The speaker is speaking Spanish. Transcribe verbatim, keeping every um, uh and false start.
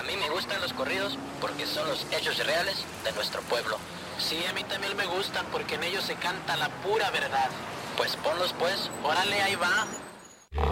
mí me gustan los corridos porque son los hechos reales de nuestro pueblo. Sí, a mí también me gustan porque en ellos se canta la pura verdad. Pues ponlos pues. Órale, ahí va.